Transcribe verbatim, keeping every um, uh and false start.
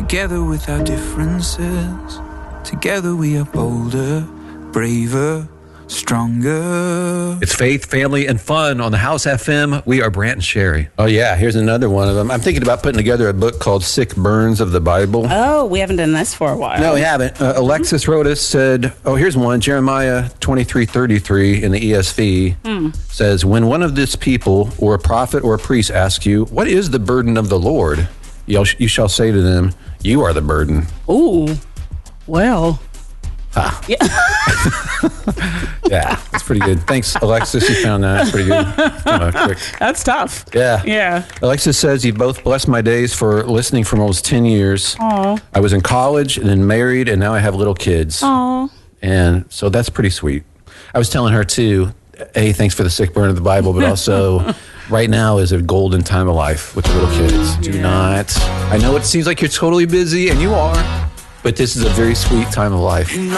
Together with our differences, together we are bolder, braver, stronger. It's faith, family, and fun on the House F M. We are Brant and Sherry. Oh, yeah. Here's another one of them. I'm thinking about putting together a book called Sick Burns of the Bible. Oh, we haven't done this for a while. No, we haven't. Uh, Alexis wrote us, said, oh, here's one. Jeremiah twenty-three thirty-three in the E S V mm. says, when one of this people or a prophet or a priest asks you, what is the burden of the Lord? You shall say to them, you are the burden. Ooh, well. Ah. Yeah. Yeah, that's pretty good. Thanks, Alexis. You found that. That's pretty good. Uh, quick. That's tough. Yeah. Yeah. Alexis says, you both blessed my days for listening for almost ten years. Aw. I was in college and then married, and now I have little kids. Aw. And so that's pretty sweet. I was telling her, too, hey, thanks for the sick burn of the Bible, but also right now is a golden time of life with the little kids. Do yeah. not. I know it seems like you're totally busy, and you are, but this is a very sweet time of life.